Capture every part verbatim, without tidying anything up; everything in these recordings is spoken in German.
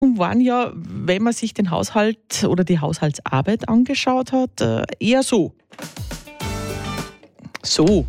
waren ja, wenn man sich den Haushalt oder die Haushaltsarbeit angeschaut hat, eher so. So.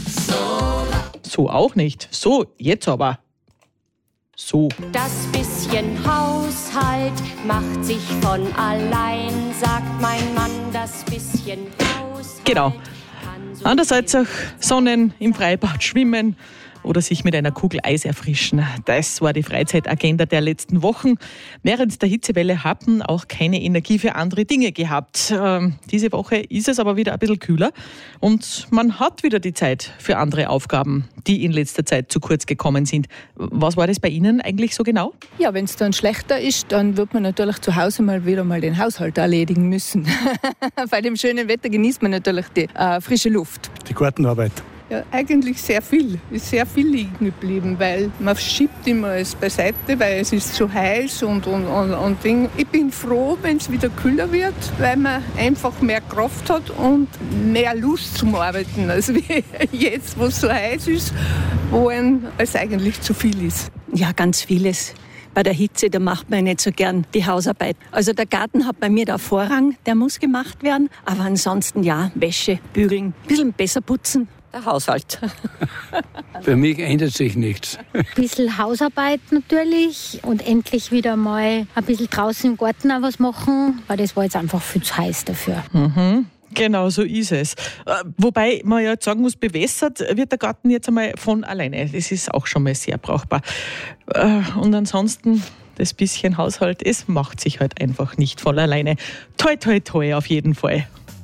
So auch nicht. So, jetzt aber. So. Das bisschen Haushalt macht sich von allein, sagt mein Mann, das bisschen Haushalt. Genau. Andererseits auch Sonnen im Freibad, schwimmen oder sich mit einer Kugel Eis erfrischen. Das war die Freizeitagenda der letzten Wochen. Während der Hitzewelle haben auch keine Energie für andere Dinge gehabt. Ähm, diese Woche ist es aber wieder ein bisschen kühler und man hat wieder die Zeit für andere Aufgaben, die in letzter Zeit zu kurz gekommen sind. Was war das bei Ihnen eigentlich so genau? Ja, wenn es dann schlechter ist, dann wird man natürlich zu Hause mal wieder mal den Haushalt erledigen müssen. Bei dem schönen Wetter genießt man natürlich die äh, frische Luft. Die Gartenarbeit. Ja, eigentlich sehr viel. Ist sehr viel liegen geblieben, weil man schiebt immer es beiseite, weil es ist zu heiß und, und, und, und Ding. Ich bin froh, wenn es wieder kühler wird, weil man einfach mehr Kraft hat und mehr Lust zum Arbeiten, als wie jetzt, wo es so heiß ist, wo einem es eigentlich zu viel ist. Ja, ganz vieles. Bei der Hitze, da macht man nicht so gern die Hausarbeit. Also der Garten hat bei mir da Vorrang, der muss gemacht werden. Aber ansonsten ja, Wäsche, bügeln, ein bisschen besser putzen. Der Haushalt. Für mich ändert sich nichts. Ein bisschen Hausarbeit natürlich und endlich wieder mal ein bisschen draußen im Garten auch was machen, weil das war jetzt einfach viel zu heiß dafür. Mhm. Genau, so ist es. Wobei man ja sagen muss, bewässert wird der Garten jetzt einmal von alleine. Das ist auch schon mal sehr brauchbar. Und ansonsten, das bisschen Haushalt, es macht sich halt einfach nicht von alleine. Toi, toi, toi auf jeden Fall.